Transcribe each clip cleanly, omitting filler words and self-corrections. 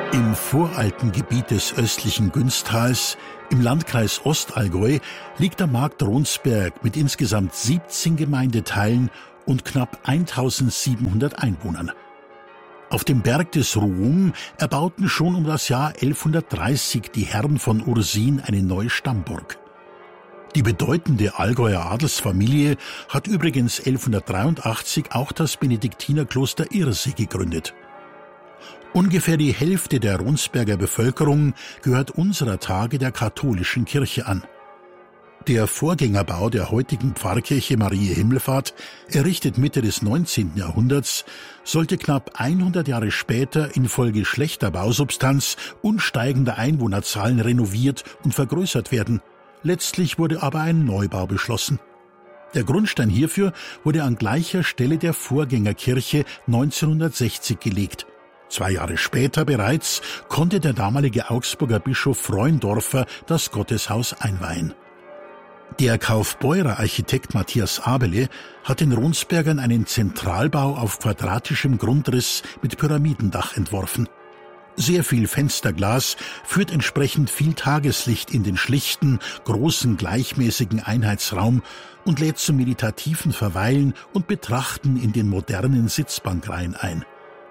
Im Voralpengebiet des östlichen Günztals, im Landkreis Ostallgäu, liegt der Markt Ronsberg mit insgesamt 17 Gemeindeteilen und knapp 1700 Einwohnern. Auf dem Berg des Ruhm erbauten schon um das Jahr 1130 die Herren von Ursin eine neue Stammburg. Die bedeutende Allgäuer Adelsfamilie hat übrigens 1183 auch das Benediktinerkloster Irsee gegründet. Ungefähr die Hälfte der Ronsberger Bevölkerung gehört unserer Tage der katholischen Kirche an. Der Vorgängerbau der heutigen Pfarrkirche Mariä Himmelfahrt, errichtet Mitte des 19. Jahrhunderts, sollte knapp 100 Jahre später infolge schlechter Bausubstanz und steigender Einwohnerzahlen renoviert und vergrößert werden. Letztlich wurde aber ein Neubau beschlossen. Der Grundstein hierfür wurde an gleicher Stelle der Vorgängerkirche 1960 gelegt. 2 Jahre später bereits konnte der damalige Augsburger Bischof Freundorfer das Gotteshaus einweihen. Der Kaufbeurer Architekt Matthias Abele hat den Ronsbergern einen Zentralbau auf quadratischem Grundriss mit Pyramidendach entworfen. Sehr viel Fensterglas führt entsprechend viel Tageslicht in den schlichten, großen, gleichmäßigen Einheitsraum und lädt zum meditativen Verweilen und Betrachten in den modernen Sitzbankreihen ein.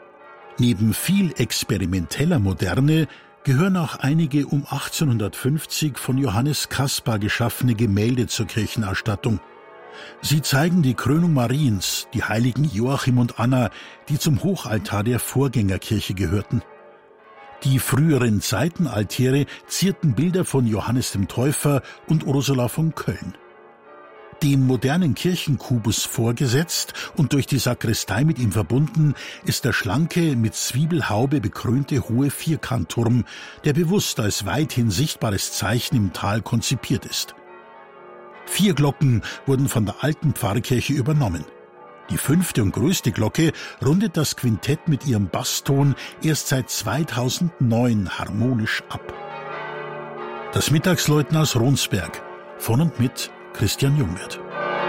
Neben viel experimenteller Moderne gehören auch einige um 1850 von Johannes Caspar geschaffene Gemälde zur Kirchenausstattung. Sie zeigen die Krönung Mariens, die heiligen Joachim und Anna, die zum Hochaltar der Vorgängerkirche gehörten. Die früheren Seitenaltäre zierten Bilder von Johannes dem Täufer und Ursula von Köln. Dem modernen Kirchenkubus vorgesetzt und durch die Sakristei mit ihm verbunden, ist der schlanke, mit Zwiebelhaube bekrönte hohe Vierkantturm, der bewusst als weithin sichtbares Zeichen im Tal konzipiert ist. 4 Glocken wurden von der alten Pfarrkirche übernommen. Die 5. und größte Glocke rundet das Quintett mit ihrem Basston erst seit 2009 harmonisch ab. Das Mittagsläuten aus Ronsberg, von und mit Christian Jungwirth.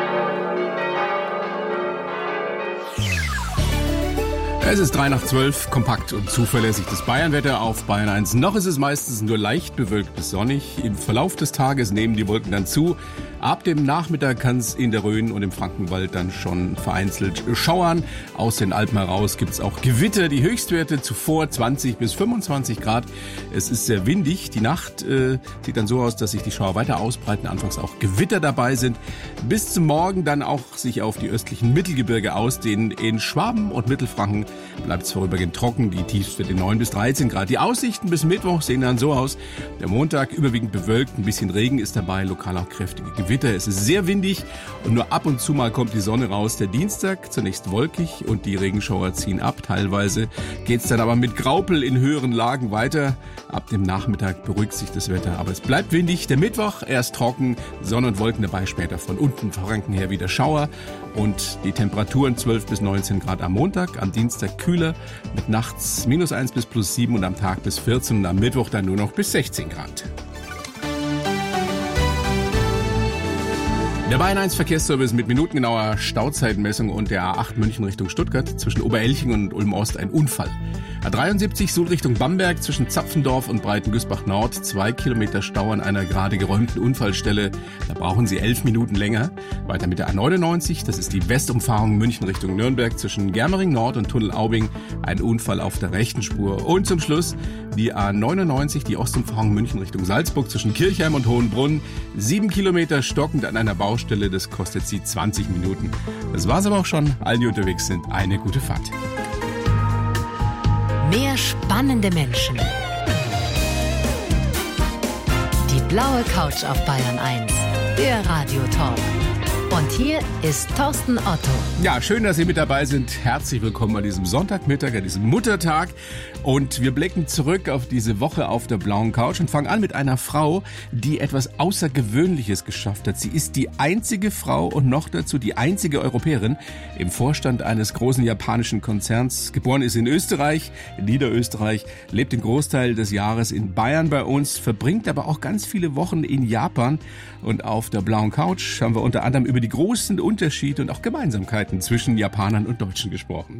Es ist 11:03, kompakt und zuverlässig das Bayernwetter auf Bayern 1. Noch ist es meistens nur leicht bewölkt bis sonnig. Im Verlauf des Tages nehmen die Wolken dann zu. Ab dem Nachmittag kann es in der Rhön und im Frankenwald dann schon vereinzelt schauern. Aus den Alpen heraus gibt es auch Gewitter. Die Höchstwerte zuvor 20 bis 25 Grad. Es ist sehr windig. Die Nacht sieht dann so aus, dass sich die Schauer weiter ausbreiten. Anfangs auch Gewitter dabei sind. Bis zum Morgen dann auch sich auf die östlichen Mittelgebirge ausdehnen. In Schwaben und Mittelfranken bleibt es vorübergehend trocken. Die Tiefstwerte 9 bis 13 Grad. Die Aussichten bis Mittwoch sehen dann so aus. Der Montag überwiegend bewölkt. Ein bisschen Regen ist dabei. Lokal auch kräftige Gewitter. Es ist sehr windig und nur ab und zu mal kommt die Sonne raus. Der Dienstag zunächst wolkig und die Regenschauer ziehen ab. Teilweise geht es dann aber mit Graupel in höheren Lagen weiter. Ab dem Nachmittag beruhigt sich das Wetter, aber es bleibt windig. Der Mittwoch erst trocken, Sonne und Wolken dabei, später von unten Franken her wieder Schauer. Und die Temperaturen 12 bis 19 Grad am Montag, am Dienstag kühler mit nachts -1 bis +7 und am Tag bis 14 und am Mittwoch dann nur noch bis 16 Grad. Der Bayern 1 Verkehrsservice mit minutengenauer Stauzeitenmessung und der A8 München Richtung Stuttgart zwischen Oberelching und Ulm-Ost ein Unfall. A73 Suhl Richtung Bamberg zwischen Zapfendorf und Breitengüßbach Nord 2 Kilometer Stau an einer gerade geräumten Unfallstelle. Da brauchen Sie 11 Minuten länger. Weiter mit der A99, das ist die Westumfahrung München Richtung Nürnberg zwischen Germering Nord und Tunnel Aubing. Ein Unfall auf der rechten Spur. Und zum Schluss die A99, die Ostumfahrung München Richtung Salzburg zwischen Kirchheim und Hohenbrunn. 7 Kilometer stockend an einer Baustelle, das kostet Sie 20 Minuten. Das war's aber auch schon. Allen, die unterwegs sind, eine gute Fahrt. Mehr spannende Menschen. Die blaue Couch auf Bayern 1, der Radiotalk. Und hier ist Thorsten Otto. Ja, schön, dass Sie mit dabei sind. Herzlich willkommen an diesem Sonntagmittag, an diesem Muttertag. Und wir blicken zurück auf diese Woche auf der blauen Couch und fangen an mit einer Frau, die etwas Außergewöhnliches geschafft hat. Sie ist die einzige Frau und noch dazu die einzige Europäerin im Vorstand eines großen japanischen Konzerns. Geboren ist in Österreich, in Niederösterreich, lebt den Großteil des Jahres in Bayern bei uns, verbringt aber auch ganz viele Wochen in Japan. Und auf der blauen Couch haben wir unter anderem über die großen Unterschiede und auch Gemeinsamkeiten zwischen Japanern und Deutschen gesprochen.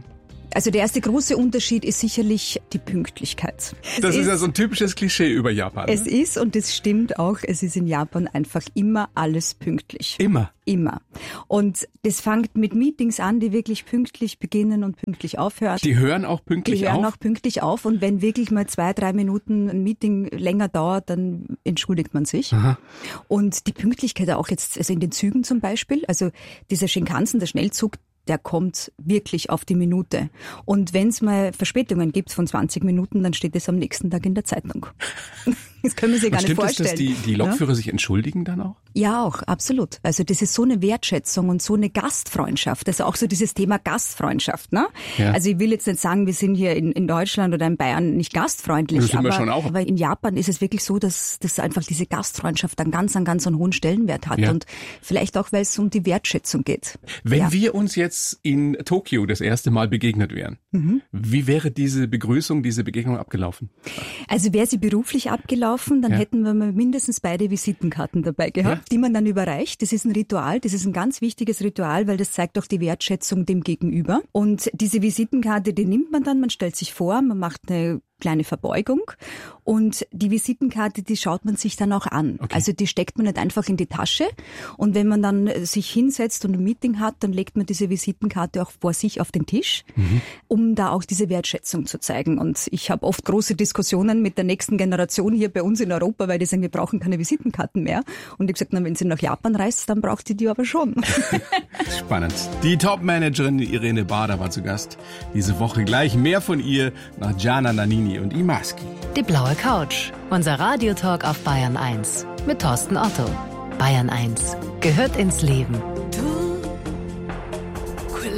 Also der erste große Unterschied ist sicherlich die Pünktlichkeit. Das ist ja so ein typisches Klischee über Japan. Es ist, und es stimmt auch, es ist in Japan einfach immer alles pünktlich. Immer? Immer. Und das fängt mit Meetings an, die wirklich pünktlich beginnen und pünktlich aufhören. Die hören auch pünktlich auf? Die hören auch pünktlich auf. Und wenn wirklich mal 2-3 Minuten ein Meeting länger dauert, dann entschuldigt man sich. Aha. Und die Pünktlichkeit auch jetzt, also in den Zügen zum Beispiel, also dieser Shinkansen, der Schnellzug, der kommt wirklich auf die Minute. Und wenn es mal Verspätungen gibt von 20 Minuten, dann steht es am nächsten Tag in der Zeitung. Das können wir sich gar nicht vorstellen. Stimmt es, dass die Lokführer sich entschuldigen dann auch? Ja, auch, absolut. Also das ist so eine Wertschätzung und so eine Gastfreundschaft. Also auch so dieses Thema Gastfreundschaft. Ne? Ja. Also ich will jetzt nicht sagen, wir sind hier in Deutschland oder in Bayern nicht gastfreundlich. Das sind wir schon auch. Aber in Japan ist es wirklich so, dass einfach diese Gastfreundschaft einen ganz hohen Stellenwert hat. Ja. Und vielleicht auch, weil es um die Wertschätzung geht. Wenn wir uns jetzt in Tokio das erste Mal begegnet wären, wie wäre diese Begrüßung, diese Begegnung abgelaufen? Also wäre sie beruflich abgelaufen, dann hätten wir mal mindestens beide Visitenkarten dabei gehabt, die man dann überreicht. Das ist ein Ritual, das ist ein ganz wichtiges Ritual, weil das zeigt auch die Wertschätzung dem Gegenüber. Und diese Visitenkarte, die nimmt man dann, man stellt sich vor, man macht eine kleine Verbeugung und die Visitenkarte, die schaut man sich dann auch an. Okay. Also die steckt man nicht einfach in die Tasche und wenn man dann sich hinsetzt und ein Meeting hat, dann legt man diese Visitenkarte auch vor sich auf den Tisch, um da auch diese Wertschätzung zu zeigen. Und ich habe oft große Diskussionen mit der nächsten Generation hier bei uns in Europa, weil die sagen, wir brauchen keine Visitenkarten mehr. Und ich habe gesagt, na, wenn sie nach Japan reist, dann braucht sie die aber schon. Spannend. Die Top-Managerin Irene Bader war zu Gast diese Woche. Gleich mehr von ihr nach Gianna Nannini und Imaski. Die blaue Couch. Unser Radiotalk auf Bayern 1 mit Thorsten Otto. Bayern 1 gehört ins Leben.